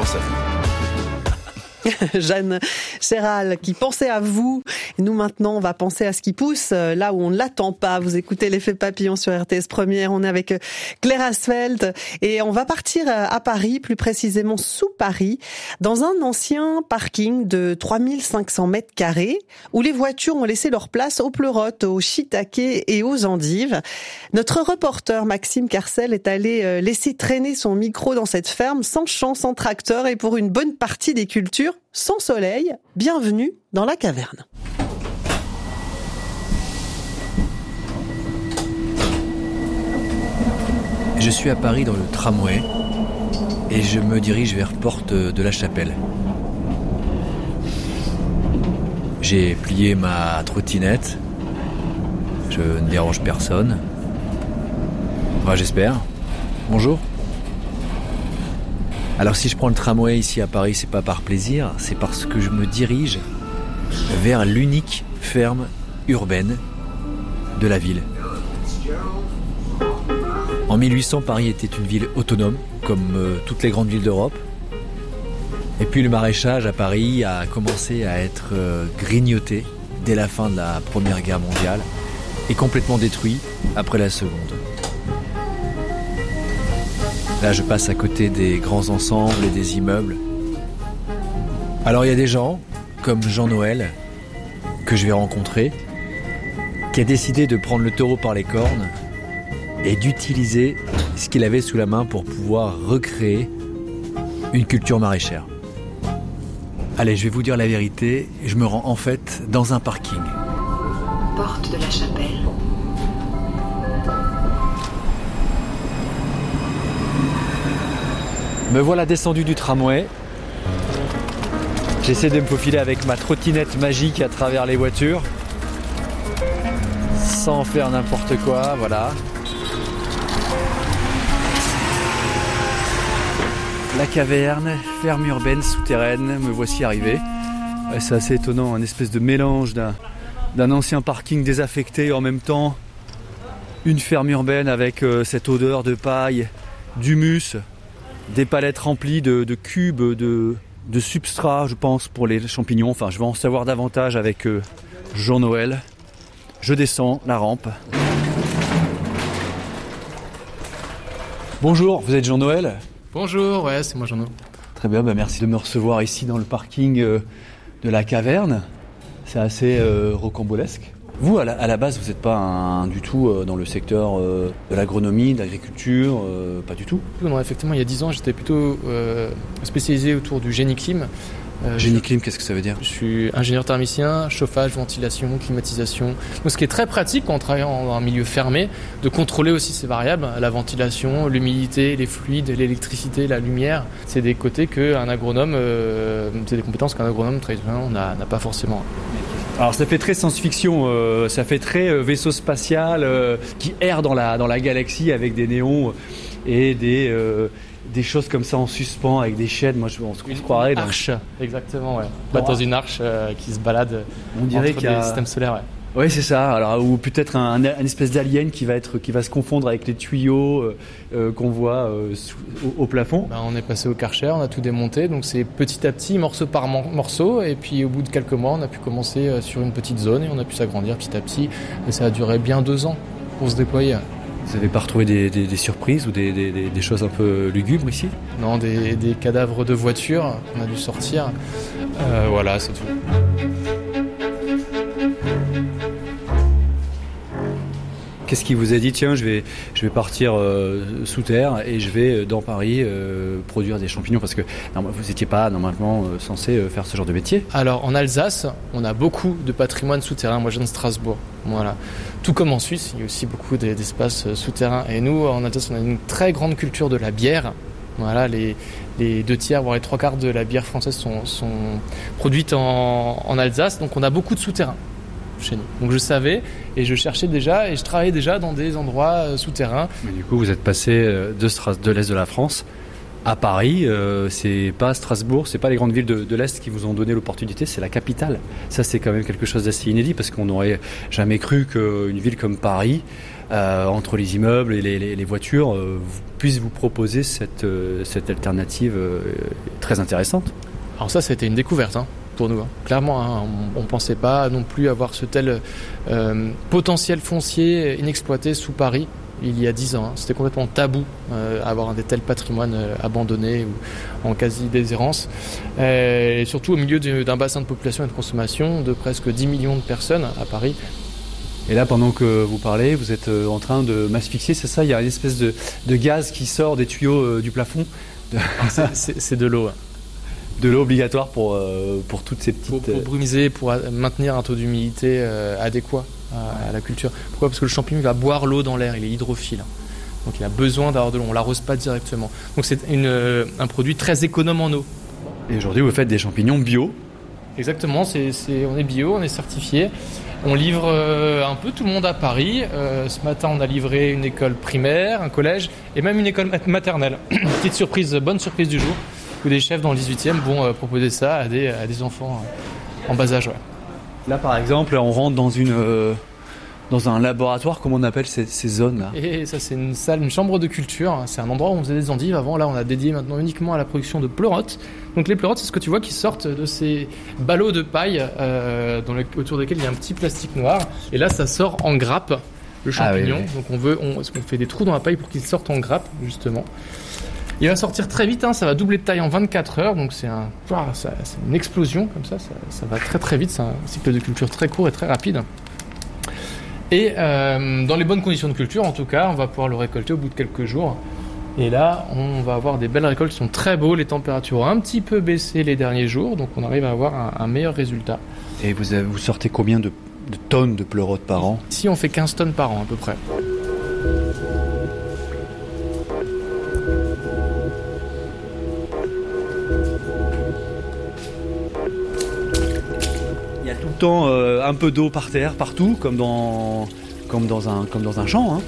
personne. Jeanne Chéral qui pensait à vous. Et nous maintenant, on va penser à ce qui pousse là où on ne l'attend pas. Vous écoutez l'effet papillon sur RTS Première. On est avec Claire Asfeld et on va partir à Paris, plus précisément sous Paris, dans un ancien parking de 3500 mètres carrés où les voitures ont laissé leur place aux pleurotes, aux shiitakes et aux endives. Notre reporter Maxime Carcel est allé laisser traîner son micro dans cette ferme sans champ, sans tracteur et pour une bonne partie des cultures sans soleil. Bienvenue dans la caverne. Je suis à Paris dans le tramway et je me dirige vers Porte de la Chapelle. J'ai plié ma trottinette. Je ne dérange personne. Enfin, j'espère. Bonjour. Alors si je prends le tramway ici à Paris, c'est pas par plaisir, c'est parce que je me dirige vers l'unique ferme urbaine de la ville. En 1800, Paris était une ville autonome, comme toutes les grandes villes d'Europe. Et puis le maraîchage à Paris a commencé à être grignoté dès la fin de la Première Guerre mondiale et complètement détruit après la Seconde. Là, je passe à côté des grands ensembles et des immeubles. Alors, il y a des gens, comme Jean-Noël, que je vais rencontrer, qui a décidé de prendre le taureau par les cornes et d'utiliser ce qu'il avait sous la main pour pouvoir recréer une culture maraîchère. Allez, je vais vous dire la vérité, je me rends en fait dans un parking. Porte de la Chapelle. Me voilà descendu du tramway. J'essaie de me faufiler avec ma trottinette magique à travers les voitures. Sans faire n'importe quoi, voilà. La caverne, ferme urbaine souterraine, me voici arrivé. C'est assez étonnant, un espèce de mélange d'un ancien parking désaffecté et en même temps une ferme urbaine avec cette odeur de paille, d'humus. Des palettes remplies de cubes, de substrat, je pense, pour les champignons. Enfin, je vais en savoir davantage avec Jean-Noël. Je descends la rampe. Bonjour, vous êtes Jean-Noël ? Bonjour, ouais, c'est moi Jean-Noël. Très bien, merci de me recevoir ici dans le parking de la caverne. C'est assez rocambolesque. Vous, à la base, vous n'êtes pas du tout dans le secteur de l'agronomie, de l'agriculture, pas du tout ? Non, effectivement, il y a 10 ans, j'étais plutôt spécialisé autour du génie clim. Génie clim, qu'est-ce que ça veut dire ? Je suis ingénieur thermicien, chauffage, ventilation, climatisation. Donc, ce qui est très pratique quand on travaille dans un milieu fermé, de contrôler aussi ces variables, la ventilation, l'humidité, les fluides, l'électricité, la lumière. C'est des côtés qu'un agronome, c'est des compétences qu'un agronome traditionnellement n'a pas forcément. Alors ça fait très science-fiction, ça fait très vaisseau spatial qui erre dans la galaxie avec des néons et des choses comme ça en suspens avec des chaînes. Moi, on se croirait dans... Arche, exactement, ouais. Dans une arche qui se balade on dirait entre des systèmes solaires, ouais. Oui, c'est ça. Alors, ou peut-être un espèce d'alien qui va se confondre avec les tuyaux qu'on voit au plafond. On est passé au Karcher, on a tout démonté, donc c'est petit à petit, morceau par morceau, et puis au bout de quelques mois, on a pu commencer sur une petite zone et on a pu s'agrandir petit à petit. Et ça a duré bien 2 ans pour se déployer. Vous n'avez pas retrouvé des surprises ou des choses un peu lugubres ici ? Non, des cadavres de voitures qu'on a dû sortir. Voilà, c'est tout. Qu'est-ce qui vous a dit, tiens, je vais partir sous terre et je vais dans Paris produire des champignons, parce que vous n'étiez pas normalement censé faire ce genre de métier. Alors en Alsace, on a beaucoup de patrimoine souterrain. Moi je viens de Strasbourg. Voilà. Tout comme en Suisse, il y a aussi beaucoup d'espaces souterrains. Et nous, en Alsace, on a une très grande culture de la bière. Voilà, les 2/3, voire les 3/4 de la bière française sont produites en Alsace. Donc on a beaucoup de souterrains chez nous. Donc je savais et je cherchais déjà et je travaillais déjà dans des endroits souterrains. Mais du coup, vous êtes passé de l'est de la France À Paris, c'est pas Strasbourg, c'est pas les grandes villes de l'Est qui vous ont donné l'opportunité, c'est la capitale. Ça, c'est quand même quelque chose d'assez inédit parce qu'on n'aurait jamais cru qu'une ville comme Paris, entre les immeubles et les voitures, puisse vous proposer cette alternative très intéressante. Alors ça a été une découverte pour nous. Clairement, on ne pensait pas non plus avoir ce tel potentiel foncier inexploité sous Paris. Il y a 10 ans, c'était complètement tabou avoir un tel patrimoine abandonné ou en quasi-déshérence. Et surtout au milieu d'un bassin de population et de consommation de presque 10 millions de personnes à Paris. Et là, pendant que vous parlez, vous êtes en train de m'asphyxier, c'est ça? Il y a une espèce de gaz qui sort des tuyaux du plafond. C'est de l'eau. De l'eau obligatoire pour toutes ces petites... Pour brumiser, pour maintenir un taux d'humidité adéquat à la culture. Pourquoi ? Parce que le champignon va boire l'eau dans l'air, il est hydrophile. Donc il a besoin d'avoir de l'eau, on ne l'arrose pas directement. Donc c'est un produit très économe en eau. Et aujourd'hui, vous faites des champignons bio. Exactement, on est bio, on est certifié. On livre un peu tout le monde à Paris. Ce matin, on a livré une école primaire, un collège et même une école maternelle. Petite surprise, bonne surprise du jour, où des chefs dans le 18e vont proposer ça à des enfants en bas âge. Ouais. Là, par exemple, on rentre dans un laboratoire, comment on appelle ces zones-là? Et ça, c'est une salle, une chambre de culture. C'est un endroit où on faisait des endives. Avant, là, on a dédié maintenant uniquement à la production de pleurotes. Donc les pleurotes, c'est ce que tu vois qui sortent de ces ballots de paille autour desquels il y a un petit plastique noir. Et là, ça sort en grappe, le champignon. Ah, oui. Donc on fait des trous dans la paille pour qu'il sorte en grappe, justement. Il va sortir très vite, ça va doubler de taille en 24 heures, donc c'est une explosion comme ça va très très vite, c'est un cycle de culture très court et très rapide. Et dans les bonnes conditions de culture, en tout cas, on va pouvoir le récolter au bout de quelques jours. Et là, on va avoir des belles récoltes qui sont très beaux, les températures ont un petit peu baissé les derniers jours, donc on arrive à avoir un meilleur résultat. Et vous sortez combien de tonnes de pleurotes par an? Ici, on fait 15 tonnes par an à peu près. Un peu d'eau par terre partout comme dans un champ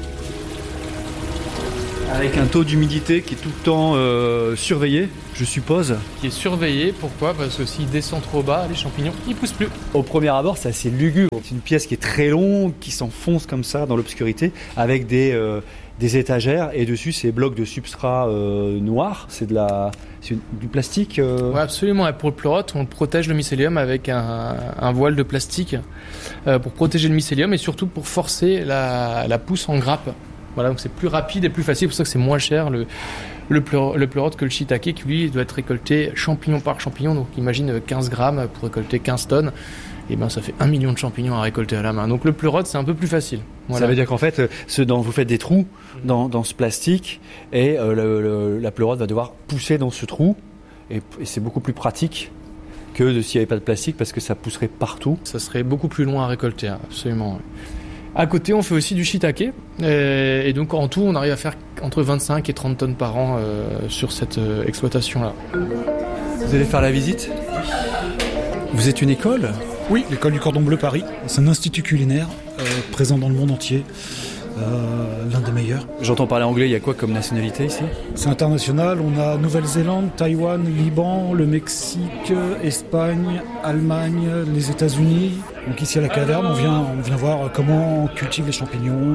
avec un taux d'humidité qui est tout le temps surveillé, je suppose. Qui est surveillé, pourquoi ? Parce que s'il descend trop bas, les champignons ils poussent plus. Au premier abord, c'est assez lugubre. C'est une pièce qui est très longue, qui s'enfonce comme ça dans l'obscurité avec des étagères et dessus ces blocs de substrat noir. C'est du plastique. Oui, absolument. Et pour le pleurote, on protège le mycélium avec un voile de plastique pour protéger le mycélium et surtout pour forcer la pousse en grappe. Voilà, donc c'est plus rapide et plus facile. C'est pour ça que c'est moins cher le pleurote que le shiitake qui lui doit être récolté champignon par champignon. Donc imagine 15 grammes pour récolter 15 tonnes. Et ça fait 1 million de champignons à récolter à la main. Donc le pleurote, c'est un peu plus facile. Voilà. Ça veut dire qu'en fait, vous faites des trous dans ce plastique et la pleurote va devoir pousser dans ce trou et c'est beaucoup plus pratique que s'il n'y avait pas de plastique parce que ça pousserait partout. Ça serait beaucoup plus long à récolter, absolument. À côté, on fait aussi du shiitake et donc en tout, on arrive à faire entre 25 et 30 tonnes par an sur cette exploitation-là. Vous allez faire la visite ? Vous êtes une école ? Oui, l'école du Cordon Bleu Paris. C'est un institut culinaire présent dans le monde entier, l'un des meilleurs. J'entends parler anglais, il y a quoi comme nationalité ici ? C'est international, on a Nouvelle-Zélande, Taïwan, Liban, le Mexique, Espagne, Allemagne, les États-Unis. Donc ici à la caverne, on vient voir comment on cultive les champignons,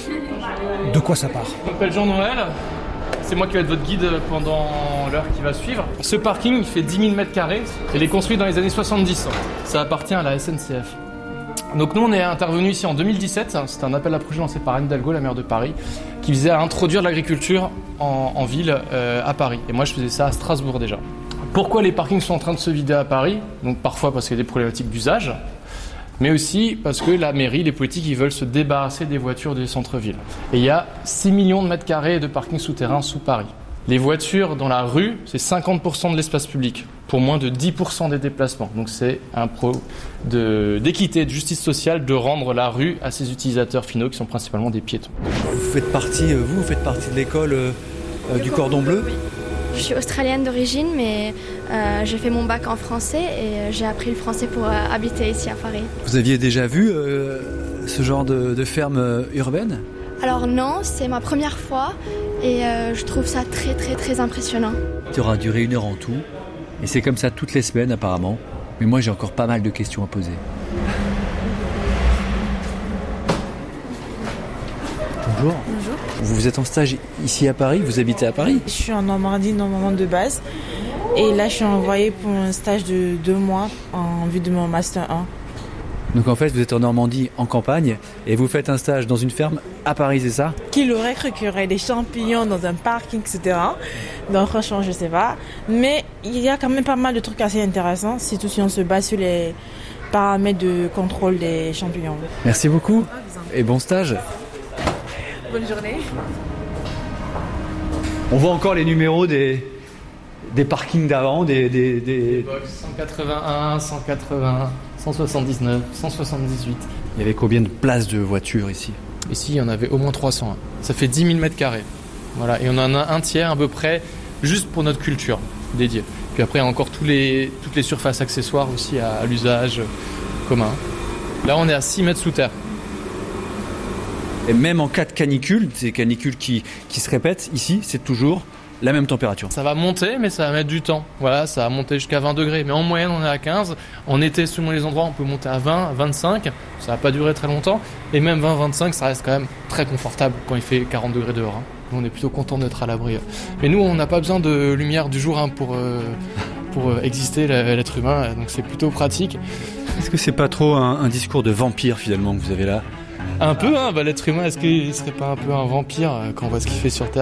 de quoi ça part. Je m'appelle Jean-Noël. C'est moi qui vais être votre guide pendant l'heure qui va suivre. Ce parking, il fait 10 000 m². Il est construit dans les années 70. Ça appartient à la SNCF. Donc nous, on est intervenu ici en 2017. C'est un appel à projet lancé par Anne Hidalgo, la maire de Paris, qui visait à introduire l'agriculture en ville à Paris. Et moi, je faisais ça à Strasbourg déjà. Pourquoi les parkings sont en train de se vider à Paris ? Donc parfois parce qu'il y a des problématiques d'usage, mais aussi parce que la mairie, les politiques, ils veulent se débarrasser des voitures des centres-villes. Et il y a 6 millions de mètres carrés de parkings souterrains sous Paris. Les voitures dans la rue, c'est 50% de l'espace public, pour moins de 10% des déplacements. Donc c'est un d'équité, de justice sociale, de rendre la rue à ses utilisateurs finaux, qui sont principalement des piétons. Vous faites partie de l'école du Cordon Bleu ? Oui. Je suis australienne d'origine, mais j'ai fait mon bac en français et j'ai appris le français pour habiter ici à Paris. Vous aviez déjà vu ce genre de ferme urbaine ? Alors non, c'est ma première fois et je trouve ça très très très impressionnant. Ça aura duré 1 heure en tout et c'est comme ça toutes les semaines apparemment. Mais moi j'ai encore pas mal de questions à poser. Bonjour. Bonjour. Vous êtes en stage ici à Paris, vous habitez à Paris ? Je suis en Normandie normalement de base. Et là, je suis envoyée pour un stage de 2 mois en vue de mon Master 1. Donc en fait, vous êtes en Normandie, en campagne, et vous faites un stage dans une ferme à Paris, c'est ça ? Qui l'aurait cru qu'il y aurait des champignons dans un parking, etc. Donc franchement, je sais pas. Mais il y a quand même pas mal de trucs assez intéressants, surtout si on se base sur les paramètres de contrôle des champignons. Merci beaucoup, et bon stage. Bonne journée. On voit encore les numéros des parkings d'avant, des box 181, 180, 179, 178. Il y avait combien de places de voitures ici ? Ici, il y en avait au moins 300. Ça fait 10 000 mètres carrés. Voilà. Et on en a un tiers à peu près juste pour notre culture dédiée. Puis après, il y a encore toutes les surfaces accessoires aussi à l'usage commun. Là, on est à 6 mètres sous terre. Et même en cas de canicule, ces canicules qui se répètent, ici, c'est toujours la même température. Ça va monter, mais ça va mettre du temps. Voilà, ça va monter jusqu'à 20 degrés. Mais en moyenne, on est à 15. En été, selon les endroits, on peut monter à 20, 25. Ça va pas durer très longtemps. Et même 20, 25, ça reste quand même très confortable quand il fait 40 degrés dehors. On est plutôt content d'être à l'abri. Mais nous, on n'a pas besoin de lumière du jour pour exister, l'être humain. Donc c'est plutôt pratique. Est-ce que c'est pas trop un discours de vampire finalement que vous avez là ? Un peu, l'être humain, est-ce qu'il serait pas un peu un vampire quand on voit ce qu'il fait sur Terre ?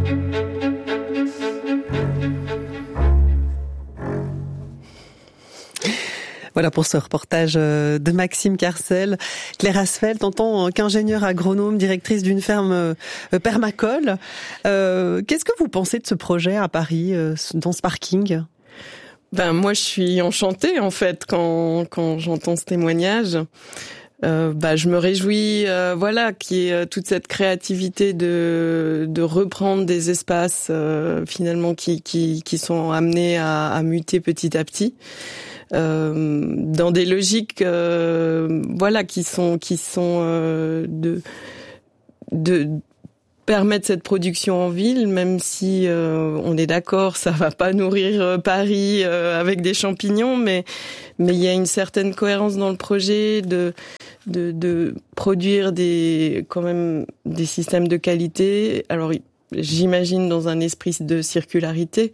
Voilà pour ce reportage de Maxime Carcel. Claire Asfeld, en tant qu'ingénieure agronome, directrice d'une ferme permacole, qu'est-ce que vous pensez de ce projet à Paris, dans ce parking ? Moi, je suis enchantée en fait quand j'entends ce témoignage. Je me réjouis, qu'il y ait toute cette créativité de reprendre des espaces finalement qui sont amenés à muter petit à petit. Dans des logiques qui sont de permettre cette production en ville, même si on est d'accord, ça va pas nourrir Paris avec des champignons, mais il y a une certaine cohérence dans le projet de produire quand même des systèmes de qualité. Alors j'imagine dans un esprit de circularité.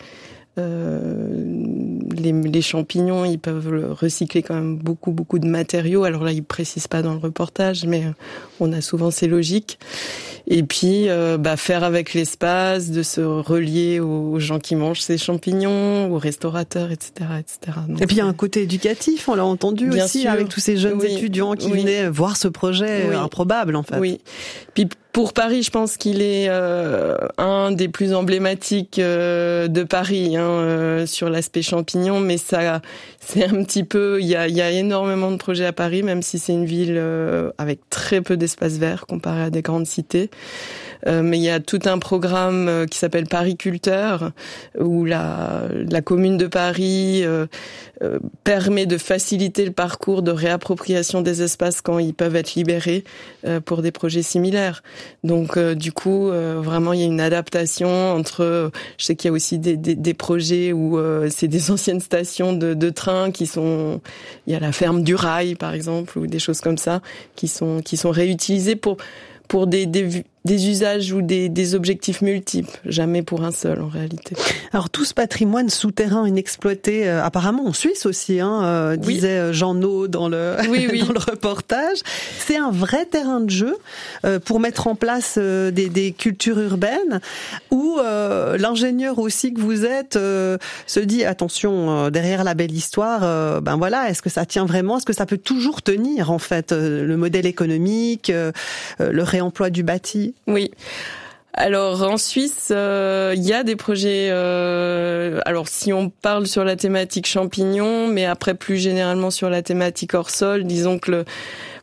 Les champignons, ils peuvent recycler quand même beaucoup de matériaux. Alors là, ils précisent pas dans le reportage, mais on a souvent ces logiques. Et puis, faire avec l'espace, de se relier aux gens qui mangent ces champignons, aux restaurateurs, etc., etc. Donc, et puis il y a un côté éducatif, on l'a entendu bien aussi, sûr, avec tous ces jeunes étudiants qui venaient voir ce projet improbable, en fait. Oui. Puis pour Paris, je pense qu'il est un des plus emblématiques de Paris sur l'aspect champignon, mais ça, c'est un petit peu. Il y a énormément de projets à Paris, même si c'est une ville avec très peu d'espace vert comparé à des grandes cités. Mais il y a tout un programme qui s'appelle Pariculteur, où la commune de Paris permet de faciliter le parcours de réappropriation des espaces quand ils peuvent être libérés pour des projets similaires. Donc du coup, vraiment, il y a une adaptation entre. Je sais qu'il y a aussi des projets où c'est des anciennes stations de train qui sont. Il y a la ferme du rail, par exemple, ou des choses comme ça qui sont réutilisées pour des usages ou des objectifs multiples, jamais pour un seul en réalité. Alors tout ce patrimoine souterrain inexploité, apparemment en Suisse aussi, disait Jean Naud dans le dans le reportage, c'est un vrai terrain de jeu pour mettre en place des cultures urbaines où l'ingénieur aussi que vous êtes se dit attention, derrière la belle histoire, est-ce que ça tient vraiment, est-ce que ça peut toujours tenir en fait le modèle économique, le réemploi du bâti? Oui. Alors en Suisse, il y a des projets. Alors si on parle sur la thématique champignons, mais après plus généralement sur la thématique hors sol, disons que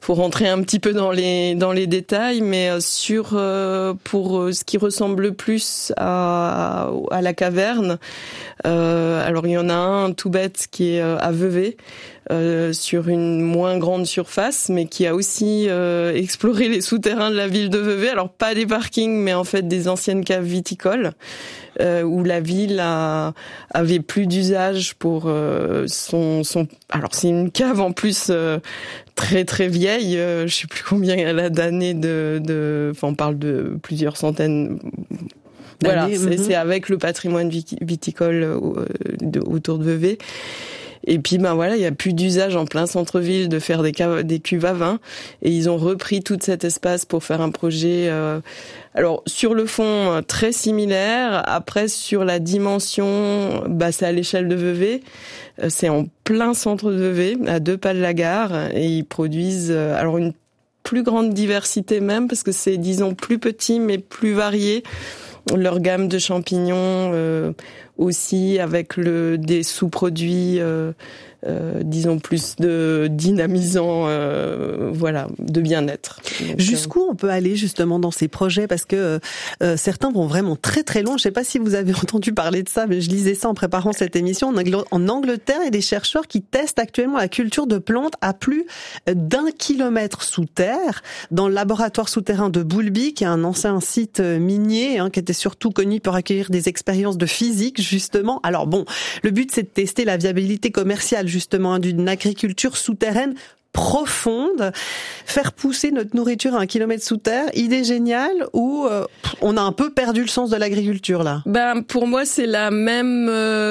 faut rentrer un petit peu dans les détails, mais pour ce qui ressemble le plus à la caverne, alors il y en a un tout bête qui est à Vevey, sur une moins grande surface, mais qui a aussi exploré les souterrains de la ville de Vevey. Alors pas des parkings, mais en fait des anciennes caves viticoles, où la ville avait plus d'usage pour son. Alors c'est une cave en plus très très vieille. Je sais plus combien elle a d'années enfin on parle de plusieurs centaines. Voilà, c'est avec le patrimoine viticole autour de Vevey. Et puis il y a plus d'usage en plein centre-ville de faire des cuves à vin, et ils ont repris tout cet espace pour faire un projet alors sur le fond très similaire. Après sur la dimension, c'est à l'échelle de Vevey, c'est en plein centre de Vevey, à 2 pas de la gare, et ils produisent alors une plus grande diversité même, parce que c'est disons plus petit mais plus varié. Leur gamme de champignons aussi, avec des sous-produits disons plus de dynamisants, de bien-être. Donc, jusqu'où on peut aller justement dans ces projets, parce que certains vont vraiment très très loin. Je sais pas si vous avez entendu parler de ça, mais je lisais ça en préparant cette émission. En Angleterre, il y a des chercheurs qui testent actuellement la culture de plantes à plus d'1 kilomètre sous terre, dans le laboratoire souterrain de Boulby, qui est un ancien site minier, qui était surtout connu pour accueillir des expériences de physique justement. Alors bon, le but c'est de tester la viabilité commerciale justement d'une agriculture souterraine profonde, faire pousser notre nourriture à 1 kilomètre sous terre, idée géniale, ou on a un peu perdu le sens de l'agriculture là? Pour moi c'est la même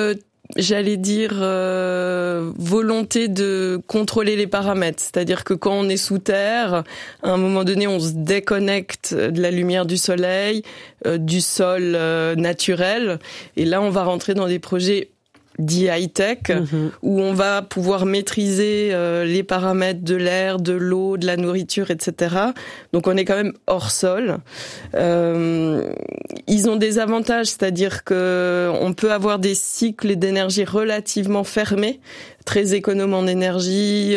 volonté de contrôler les paramètres. C'est-à-dire que quand on est sous terre, à un moment donné, on se déconnecte de la lumière du soleil, du sol naturel. Et là, on va rentrer dans des projets dits high-tech, où on va pouvoir maîtriser les paramètres de l'air, de l'eau, de la nourriture, etc. Donc on est quand même hors sol. Ils ont des avantages, c'est-à-dire que on peut avoir des cycles d'énergie relativement fermés, très économes en énergie,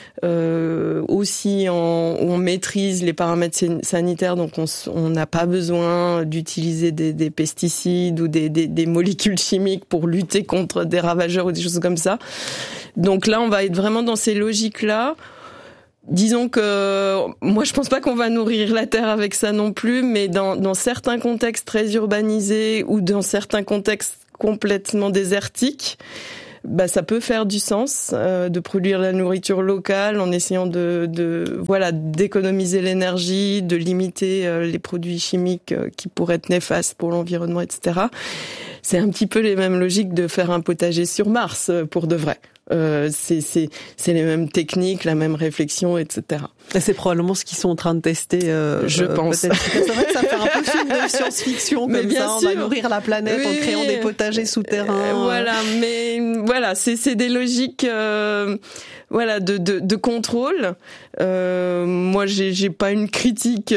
aussi on maîtrise les paramètres sanitaires, donc on n'a pas besoin d'utiliser des pesticides ou des molécules chimiques pour lutter contre des ravageurs ou des choses comme ça. Donc là, on va être vraiment dans ces logiques-là. Disons que moi je pense pas qu'on va nourrir la terre avec ça non plus, mais dans certains contextes très urbanisés ou dans certains contextes complètement désertiques, ça peut faire du sens de produire la nourriture locale en essayant d'économiser l'énergie, de limiter les produits chimiques qui pourraient être néfastes pour l'environnement, etc. C'est un petit peu les mêmes logiques de faire un potager sur Mars pour de vrai. C'est les mêmes techniques, la même réflexion, etc. Et c'est probablement ce qu'ils sont en train de tester. Je pense. C'est vrai que ça fait un peu film de science-fiction comme ça. On va nourrir la planète en créant des potagers souterrains. Mais c'est des logiques. De contrôle. Moi, j'ai pas une critique.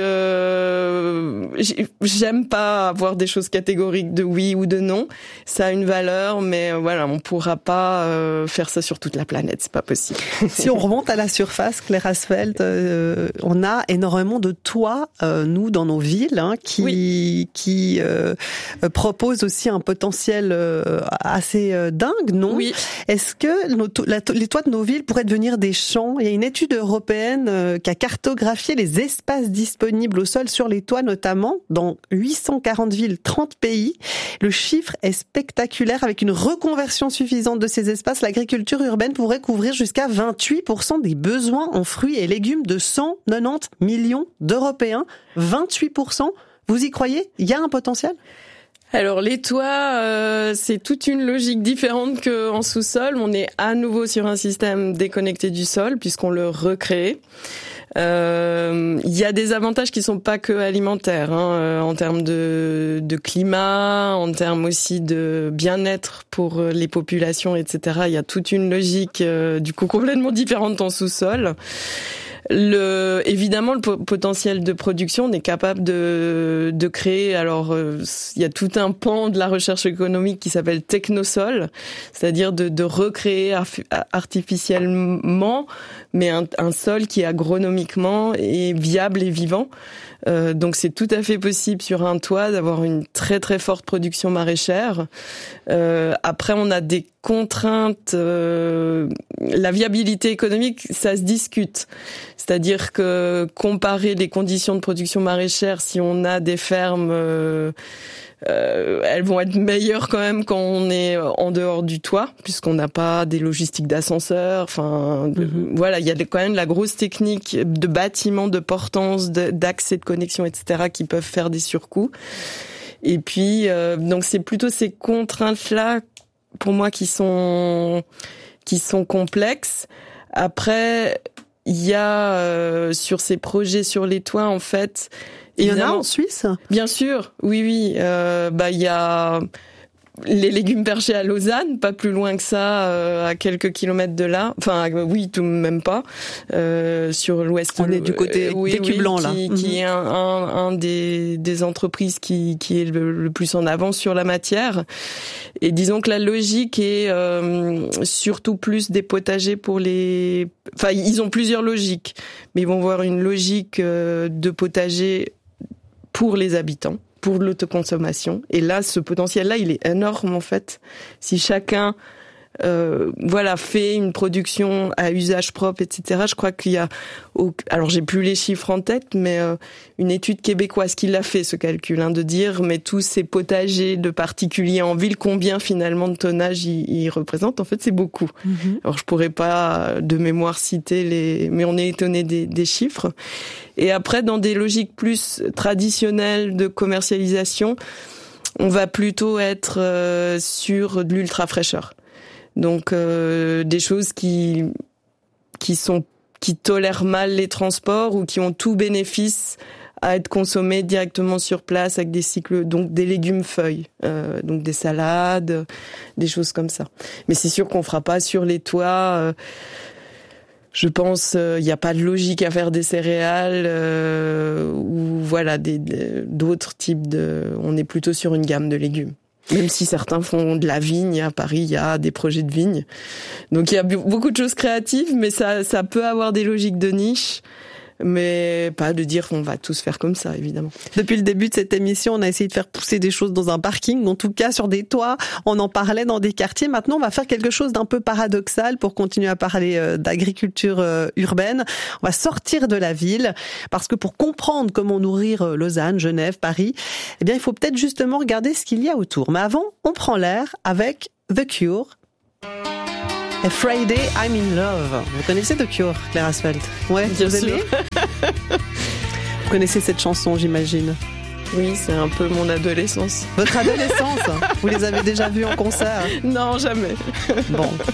J'aime pas avoir des choses catégoriques de oui ou de non. Ça a une valeur, mais on pourra pas faire ça sur toute la planète. C'est pas possible. Si on remonte à la surface, Claire Asfeld, on a énormément de toits, nous, dans nos villes, qui proposent aussi un potentiel assez dingue, non? Oui. Est-ce que les toits de nos villes pourraient devenir des champs? Il y a une étude européenne qui a cartographié les espaces disponibles au sol sur les toits, notamment dans 840 villes, 30 pays. Le chiffre est spectaculaire. Avec une reconversion suffisante de ces espaces, l'agriculture urbaine pourrait couvrir jusqu'à 28% des besoins en fruits et légumes de 190 millions d'Européens. 28%. Vous y croyez? Il y a un potentiel? Alors les toits, c'est toute une logique différente qu'en sous-sol. On est à nouveau sur un système déconnecté du sol puisqu'on le recrée. Il y a des avantages qui sont pas que alimentaires, en termes de climat, en termes aussi de bien-être pour les populations, etc. Il y a toute une logique du coup complètement différente en sous-sol. Évidemment, le potentiel de production, on est capable de créer. Alors, il y a tout un pan de la recherche économique qui s'appelle technosol, c'est-à-dire de recréer artificiellement, mais un sol qui agronomiquement est viable et vivant. Donc c'est tout à fait possible sur un toit d'avoir une très très forte production maraîchère. Après on a des contraintes, la viabilité économique ça se discute. C'est-à-dire que comparer les conditions de production maraîchère, si on a des fermes, elles vont être meilleures quand même quand on est en dehors du toit, puisqu'on n'a pas des logistiques d'ascenseur. Enfin, voilà, il y a quand même la grosse technique de bâtiments, de portance, d'accès, de connexion, etc., qui peuvent faire des surcoûts. Et puis, donc c'est plutôt ces contraintes-là, pour moi, qui sont complexes. Après, il y a sur ces projets sur les toits, en fait. Il y en a en Suisse ? Bien sûr, oui. Il y a les légumes perchés à Lausanne, pas plus loin que ça, à quelques kilomètres de là. Enfin, oui, tout même pas. Sur l'ouest. On est du côté d'Écu Blanc, là. Qui est un des entreprises qui est le plus en avance sur la matière. Et disons que la logique est surtout plus des potagers pour les... Enfin, ils ont plusieurs logiques, mais ils vont voir une logique de potager pour les habitants, pour l'autoconsommation. Et là, ce potentiel-là, il est énorme, en fait. Si chacun, fait une production à usage propre, etc., je crois qu'il y a... Alors, j'ai plus les chiffres en tête, mais une étude québécoise qui l'a fait, ce calcul, de dire, mais tous ces potagers de particuliers en ville, combien, finalement, de tonnage ils représentent? En fait, c'est beaucoup. Alors, je pourrais pas, de mémoire, citer mais on est étonné des chiffres. Et après, dans des logiques plus traditionnelles de commercialisation, on va plutôt être sur de l'ultra fraîcheur. Donc des choses qui tolèrent mal les transports ou qui ont tout bénéfice à être consommées directement sur place avec des cycles, donc des légumes feuilles, donc des salades, des choses comme ça. Mais c'est sûr qu'on fera pas sur les toits. Je pense il n'y a pas de logique à faire des céréales ou voilà d'autres types de. On est plutôt sur une gamme de légumes. Même si certains font de la vigne, à Paris, il y a des projets de vigne. Donc il y a beaucoup de choses créatives, mais ça peut avoir des logiques de niche. Mais pas de dire qu'on va tous faire comme ça, évidemment. Depuis le début de cette émission, on a essayé de faire pousser des choses dans un parking, en tout cas sur des toits, on en parlait dans des quartiers. Maintenant, on va faire quelque chose d'un peu paradoxal pour continuer à parler d'agriculture urbaine. On va sortir de la ville, parce que pour comprendre comment nourrir Lausanne, Genève, Paris, eh bien, il faut peut-être justement regarder ce qu'il y a autour. Mais avant, on prend l'air avec The Cure. A Friday, I'm in Love. Vous connaissez The Cure, Claire Asfeld? Ouais, bien vous aimez? Vous connaissez cette chanson, j'imagine? Oui, c'est un peu mon adolescence. Votre adolescence? Vous les avez déjà vus en concert? Non, jamais. Bon,